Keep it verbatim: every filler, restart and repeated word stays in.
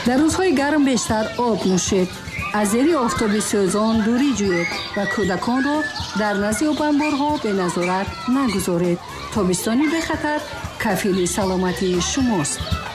дар рӯзҳои гарм бештар об нӯшед, аз зери офтоби сӯзон дурӣ ҷӯед ва кӯдаконро дар назди обанборҳо беназорат нагузоред. тобистони бехатар кафили саломатии шумост.